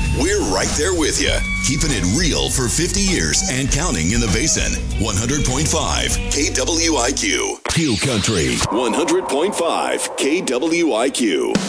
We're right there with you, keeping it real for 50 years and counting in the Basin. 100.5 KWIQ. Q Country. 100.5 KWIQ.